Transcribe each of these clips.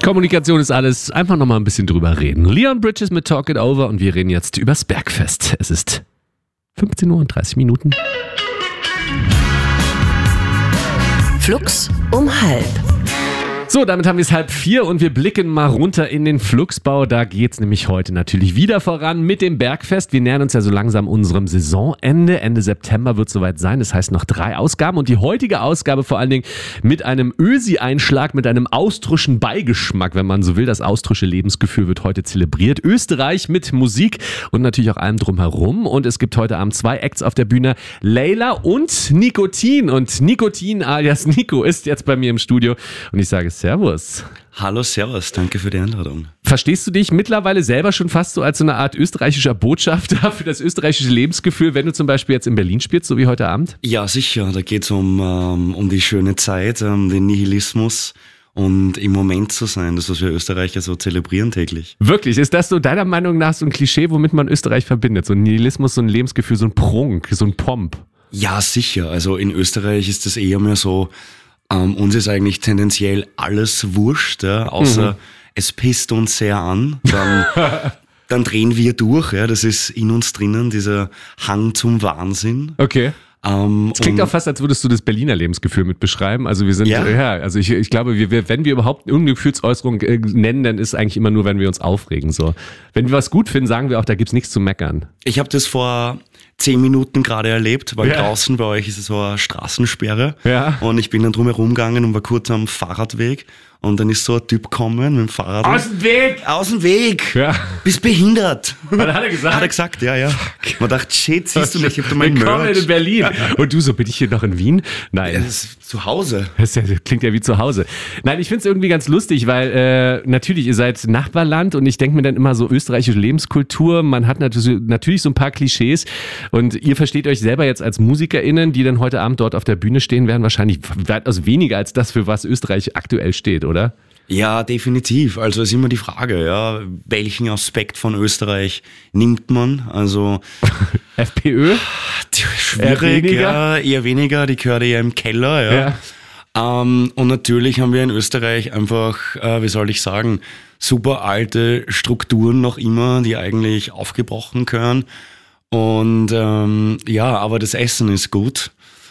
Kommunikation ist alles. Einfach nochmal ein bisschen drüber reden. Leon Bridges mit Talk It Over und wir reden jetzt übers Bergfest. Es ist 15 Uhr und 30 Minuten. Flux um 3:30. So, damit haben wir es 3:30 und wir blicken mal runter in den Flugsbau. Da geht's nämlich heute natürlich wieder voran mit dem Bergfest. Wir nähern uns ja so langsam unserem Saisonende. Ende September wird soweit sein. Das heißt noch 3 Ausgaben und die heutige Ausgabe vor allen Dingen mit einem Ösi-Einschlag, mit einem austrischen Beigeschmack, wenn man so will. Das austrische Lebensgefühl wird heute zelebriert. Österreich mit Musik und natürlich auch allem drumherum. Und es gibt heute Abend 2 Acts auf der Bühne. Layla und Nikotin. Und Nikotin alias Nico ist jetzt bei mir im Studio und ich sage Servus. Hallo, servus, danke für die Einladung. Verstehst du dich mittlerweile selber schon fast so als so eine Art österreichischer Botschafter für das österreichische Lebensgefühl, wenn du zum Beispiel jetzt in Berlin spielst, so wie heute Abend? Ja, sicher, da geht es um die schöne Zeit, den Nihilismus und im Moment zu sein, das, was wir Österreicher so zelebrieren täglich. Wirklich? Ist das so deiner Meinung nach so ein Klischee, womit man Österreich verbindet? So ein Nihilismus, so ein Lebensgefühl, so ein Prunk, so ein Pomp? Ja, sicher, also in Österreich ist das eher mehr so, uns ist eigentlich tendenziell alles wurscht, ja, außer es pisst uns sehr an, dann drehen wir durch, ja, das ist in uns drinnen, dieser Hang zum Wahnsinn. Okay. Es klingt auch fast, als würdest du das Berliner Lebensgefühl mit beschreiben. Also wir sind, also ich glaube, wenn wir überhaupt irgendeine Gefühlsäußerung nennen, dann ist es eigentlich immer nur, wenn wir uns aufregen. So. Wenn wir was gut finden, sagen wir auch, da gibt's nichts zu meckern. Ich habe das vor 10 Minuten gerade erlebt, weil draußen bei euch ist es so eine Straßensperre und ich bin dann drum herum gegangen und war kurz am Fahrradweg und dann ist so ein Typ gekommen mit dem Fahrrad. Aus dem Weg! Aus dem Weg! Ja. Bist behindert! Was hat er gesagt? Hat er gesagt, ja. Man dachte, shit, siehst du nicht, ich hab da mein Willkommen Merch. in Berlin. Und du, so bin ich hier noch in Wien? Nein. Ja, das ist zu Hause. Das klingt ja wie zu Hause. Nein, ich finde es irgendwie ganz lustig, weil natürlich, ihr seid Nachbarland und ich denke mir dann immer so österreichische Lebenskultur, man hat natürlich so ein paar Klischees und ihr versteht euch selber jetzt als MusikerInnen, die dann heute Abend dort auf der Bühne stehen, werden wahrscheinlich weitaus weniger als das, für was Österreich aktuell steht, oder? Ja, definitiv. Also ist immer die Frage, ja, welchen Aspekt von Österreich nimmt man? Also FPÖ? Schwierig, eher weniger, die gehört eher im Keller, und natürlich haben wir in Österreich einfach, wie soll ich sagen, super alte Strukturen noch immer, die eigentlich aufgebrochen gehören. Und aber das Essen ist gut.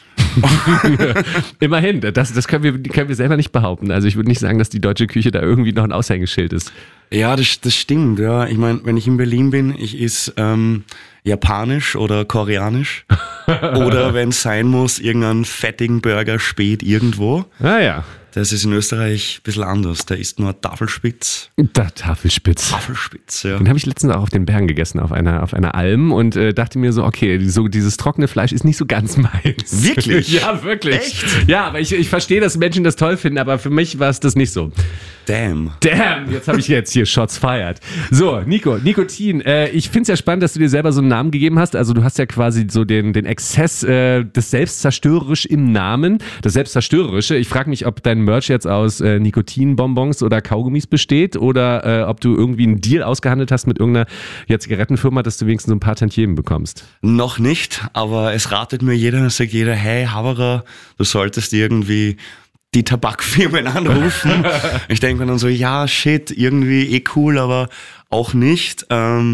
Immerhin, das können wir selber nicht behaupten. Also ich würde nicht sagen, dass die deutsche Küche da irgendwie noch ein Aushängeschild ist. Ja, das stimmt. Ja, ich meine, wenn ich in Berlin bin, ich esse japanisch oder koreanisch oder wenn es sein muss, irgendeinen fettigen Burger spät irgendwo. Ah ja. Das ist in Österreich ein bisschen anders. Da ist nur Tafelspitz. Tafelspitz, ja. Den habe ich letztens auch auf den Bergen gegessen, auf einer Alm und dachte mir so, okay, so dieses trockene Fleisch ist nicht so ganz meins. Wirklich? Ja, wirklich. Echt? Ja, aber ich verstehe, dass Menschen das toll finden, aber für mich war es das nicht so. Damn, jetzt habe ich hier Shots fired. So, Nikotin. Ich finde es ja spannend, dass du dir selber so einen Namen gegeben hast. Also du hast ja quasi so den Exzess des Selbstzerstörerisch im Namen. Das Selbstzerstörerische. Ich frage mich, ob dein Merch jetzt aus Nikotinbonbons oder Kaugummis besteht oder ob du irgendwie einen Deal ausgehandelt hast mit irgendeiner Zigarettenfirma, dass du wenigstens so ein paar Tantiemen bekommst. Noch nicht, aber es ratet mir jeder, es sagt jeder, hey Haberer, du solltest irgendwie die Tabakfirmen anrufen. Ich denke mir dann so, ja, shit, irgendwie cool, aber auch nicht.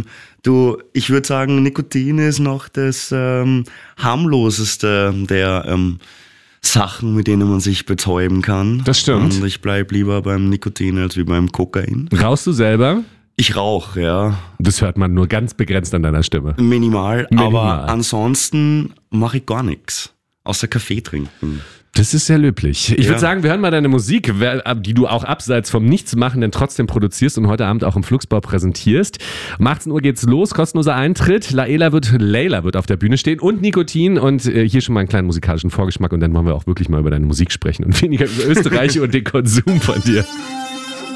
Ich würde sagen, Nikotin ist noch das harmloseste der Sachen, mit denen man sich betäuben kann. Das stimmt. Und ich bleib lieber beim Nikotin als wie beim Kokain. Rauchst du selber? Ich rauche, ja. Das hört man nur ganz begrenzt an deiner Stimme. Minimal. Aber ansonsten mache ich gar nichts. Außer Kaffee trinken. Das ist sehr löblich. Ich würde sagen, wir hören mal deine Musik, die du auch abseits vom Nichtsmachen denn trotzdem produzierst und heute Abend auch im Flugsbau präsentierst. Um 18 Uhr geht's los, kostenloser Eintritt. Layla wird auf der Bühne stehen und Nikotin und hier schon mal einen kleinen musikalischen Vorgeschmack und dann wollen wir auch wirklich mal über deine Musik sprechen und weniger über Österreich und den Konsum von dir.